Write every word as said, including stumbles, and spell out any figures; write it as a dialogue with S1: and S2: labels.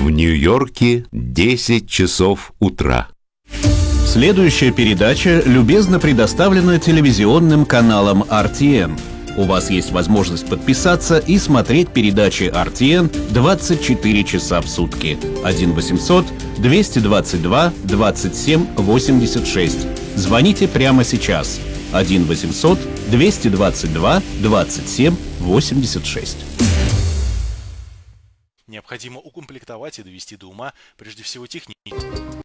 S1: В Нью-Йорке десять часов утра.
S2: Следующая передача любезно предоставлена телевизионным каналом эр ти эн. У вас есть возможность подписаться и смотреть передачи эр ти эн двадцать четыре часа в сутки. один восемьсот двести двадцать два двадцать семь восемьдесят шесть. Звоните прямо сейчас. один восемьсот двести двадцать два двадцать семь восемьдесят шесть.
S3: Необходимо укомплектовать и довести до ума прежде всего техники.